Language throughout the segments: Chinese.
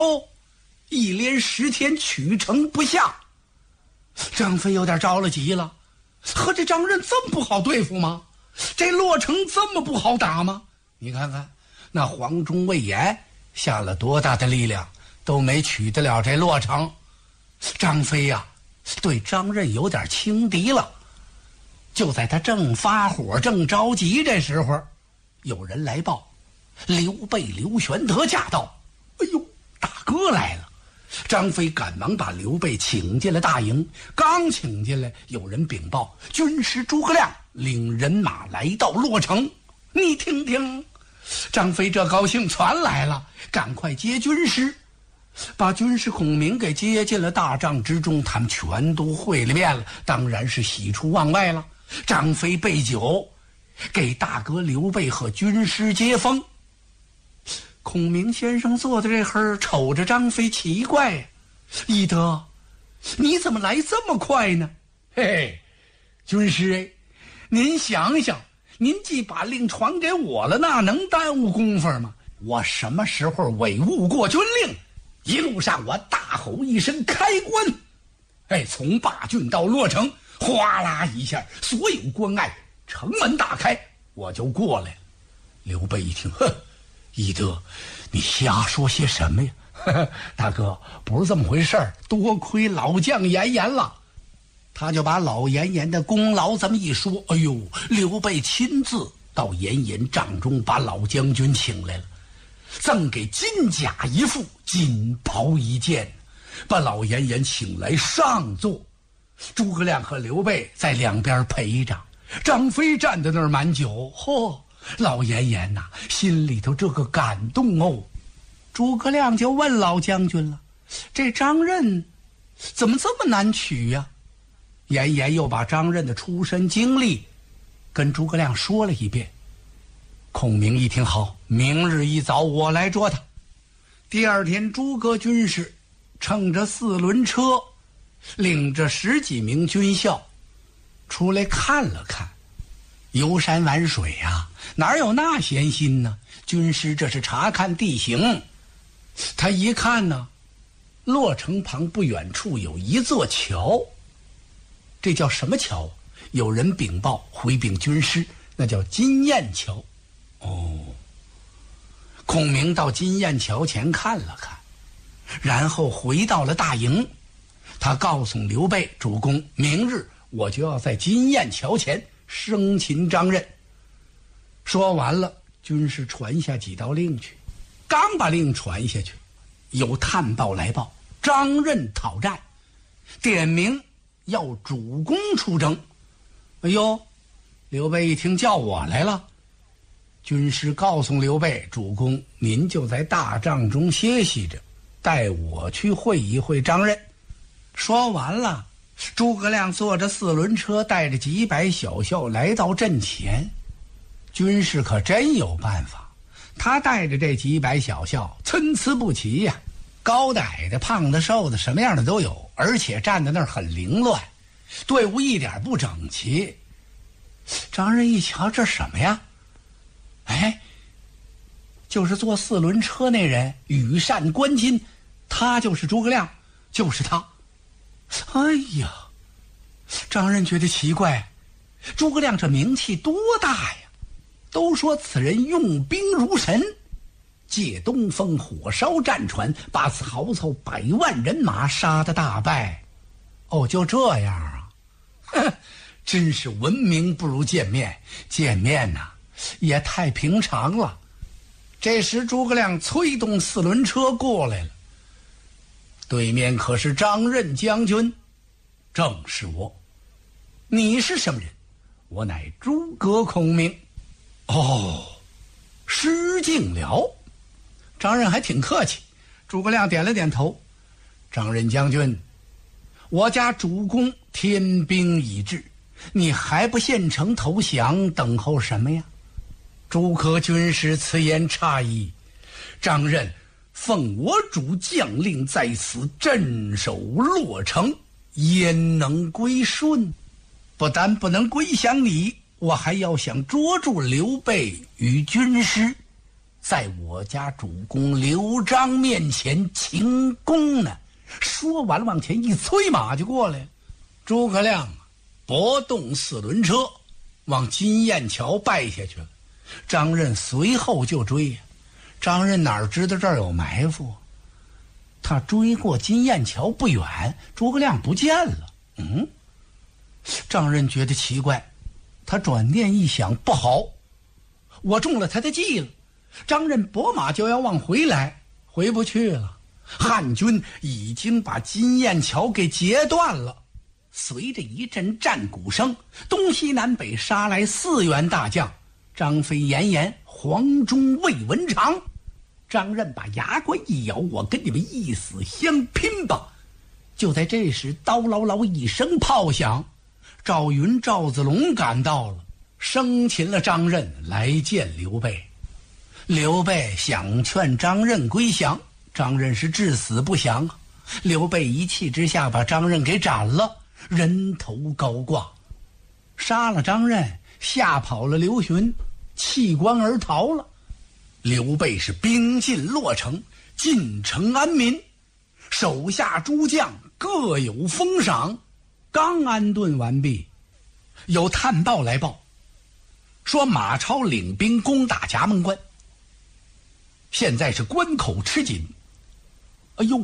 哦，一连10天取城不下。张飞有点着了急了，和这张任这么不好对付吗？这洛城这么不好打吗？你看看那黄忠、魏延下了多大的力量，都没取得了这洛城。张飞呀，对张任有点轻敌了。就在他正发火正着急这时候，有人来报，刘备刘玄德驾到。哎呦，大哥来了！张飞赶忙把刘备请进了大营。刚请进来，有人禀报，军师诸葛亮领人马来到洛城。你听听，张飞这高兴，传来了，赶快接军师，把军师孔明给接进了大帐之中。他们全都会了面了，当然是喜出望外了。张飞备酒，给大哥刘备和军师接风。孔明先生坐在这儿，瞅着张飞奇怪呀：“翼德，你怎么来这么快呢？”“嘿嘿，军师，您想想，您既把令传给我了，那能耽误功夫吗？我什么时候违误过军令？一路上我大吼一声开关，从霸郡到洛城，哗啦一下，所有关隘城门打开，我就过来了。”刘备一听，哼，翼德，你瞎说些什么呀？大哥，不是这么回事儿，多亏老将严颜了。他就把老严颜的功劳这么一说。哎呦，刘备亲自到严颜帐中把老将军请来了，赠给金甲一副，金袍一件，把老严颜请来上座。诸葛亮和刘备在两边陪着，张飞站在那儿满酒。老严颜呐，心里头这个感动哦。诸葛亮就问老将军了：“这张任怎么这么难取呀？”严颜又把张任的出身经历跟诸葛亮说了一遍。孔明一听，好，明日一早我来捉他。第二天，诸葛军师乘着4轮车，领着10几名军校出来看了看。游山玩水呀，哪有那闲心呢？军师这是查看地形。他一看呢，洛城旁不远处有一座桥。这叫什么桥？有人禀报回禀军师，那叫金雁桥。孔明到金雁桥前看了看，然后回到了大营。他告诉刘备：“主公，明日我就要在金雁桥前生擒张任。”说完了，军师传下几道令去。刚把令传下去，有探报来报，张任讨战，点名要主公出征。哎呦，刘备一听，叫我来了。军师告诉刘备：“主公，您就在大帐中歇息着，带我去会一会张任。”说完了，诸葛亮坐着4轮车，带着几百小校来到阵前。军师可真有办法，他带着这几百小校参差不齐呀，高的矮的，胖的瘦的，什么样的都有，而且站在那儿很凌乱，队伍一点不整齐。张任一瞧，这什么呀？就是坐4轮车那人，羽扇纶巾，他就是诸葛亮，就是他。哎呀，张任觉得奇怪，诸葛亮这名气多大呀？都说此人用兵如神，借东风火烧战船，把曹操100万人马杀得大败。就这样啊？真是闻名不如见面，见面呐，也太平常了。这时诸葛亮催动4轮车过来了，对面可是张任将军。正是我。你是什么人？我乃诸葛孔明。失敬了。张任还挺客气。诸葛亮点了点头。张任将军，我家主公天兵已至，你还不献城投降，等候什么呀？诸葛军师此言差矣。张任奉我主将令在此镇守洛城，焉能归顺？不但不能归降你，我还要想捉住刘备与军师。 在我家主公刘璋面前请功呢。说完了，往前一催马就过来了。诸葛亮拨动4轮车，往金雁桥败下去了。张任随后就追呀。张任哪知道这儿有埋伏，他追过金雁桥不远，诸葛亮不见了。张任觉得奇怪，他转念一想，不好，我中了他的计了。张任拨马就要往回来，回不去了。汉军已经把金雁桥给截断了。随着一阵战鼓声，东西南北杀来4员大将，张飞、严颜、黄忠、魏文长。张任把牙关一咬，我跟你们一死相拼吧。就在这时，刀唠唠一声炮响，赵云、赵子龙赶到了，生擒了张任，来见刘备。刘备想劝张任归降，张任是至死不降啊。刘备一气之下把张任给斩了，人头高挂，杀了张任，吓跑了刘询，弃关而逃了。刘备是兵进洛城，进城安民，手下诸将各有封赏。刚安顿完毕，有探报来报，说马超领兵攻打葭萌关，现在是关口吃紧。哎呦，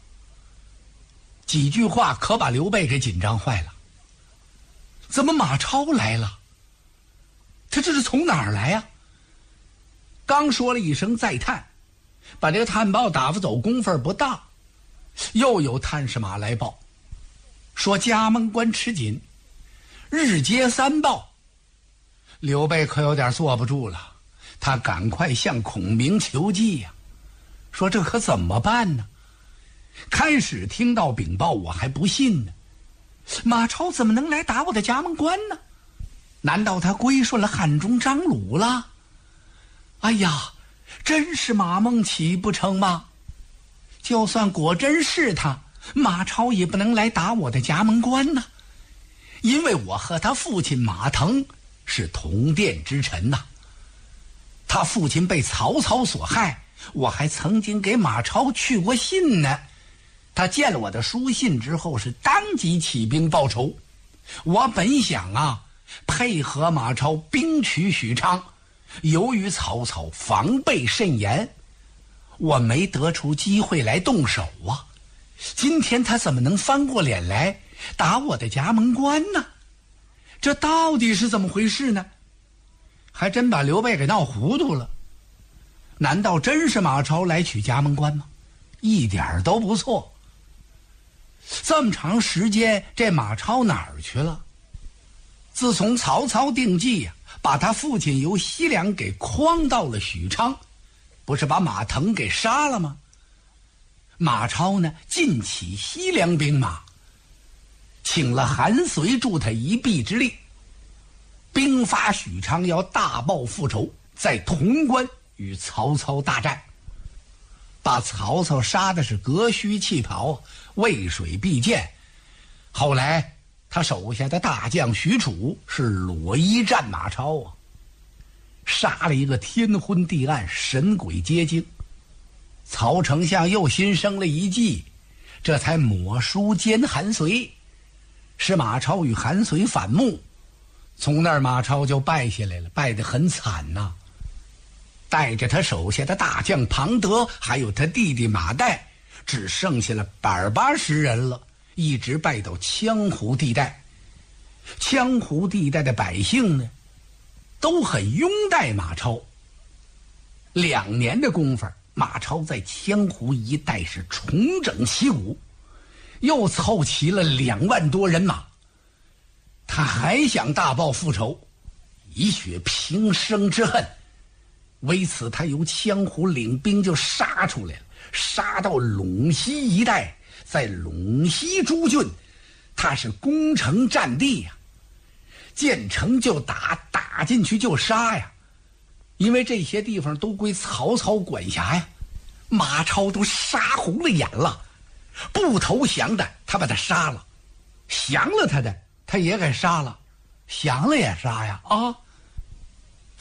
几句话可把刘备给紧张坏了。怎么马超来了？他这是从哪儿来呀？刚说了一声再探，把这个探报打发走，功夫不大，又有探视马来报，说葭萌关吃紧，日接3报。刘备可有点坐不住了，他赶快向孔明求计呀，说这可怎么办呢？开始听到禀报我还不信呢，马超怎么能来打我的葭萌关呢？难道他归顺了汉中张鲁了？哎呀，真是马孟起不成吗？就算果真是他，马超也不能来打我的葭萌关呢，因为我和他父亲马腾是同殿之臣呐。他父亲被曹操所害，我还曾经给马超去过信呢。他见了我的书信之后，是当即起兵报仇。我本想配合马超兵取许昌，由于曹操防备甚严，我没得出机会来动手啊。今天他怎么能翻过脸来打我的葭萌关呢？这到底是怎么回事呢？还真把刘备给闹糊涂了。难道真是马超来取葭萌关吗？一点都不错。这么长时间，这马超哪儿去了？自从曹操定计把他父亲由西凉给诓到了许昌，不是把马腾给杀了吗？马超呢，尽起西凉兵马，请了韩遂助他一臂之力，兵发许昌，要大报复仇，在潼关与曹操大战，把曹操杀的是革须弃袍，渭水必见。后来他手下的大将许褚是裸衣战马超杀了一个天昏地暗，神鬼皆惊。曹丞相又新生了一计，这才抹书奸韩遂，使马超与韩遂反目。从那儿马超就败下来了，败得很惨呐。带着他手下的大将庞德，还有他弟弟马岱，只剩下了180人了，一直败到羌胡地带。羌胡地带的百姓呢，都很拥戴马超。2年的功夫，马超在羌胡一带是重整旗鼓，又凑齐了2万多人马。他还想大报复仇，以雪平生之恨。为此，他由羌胡领兵就杀出来了，杀到陇西一带。在陇西诸郡，他是攻城占地呀，见城就打，打进去就杀呀。因为这些地方都归曹操管辖呀，马超都杀红了眼了。不投降的，他把他杀了；降了他的，他也给杀了；降了也杀呀。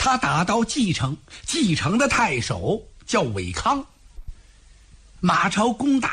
他打到蓟城，蓟城的太守叫韦康。马超攻打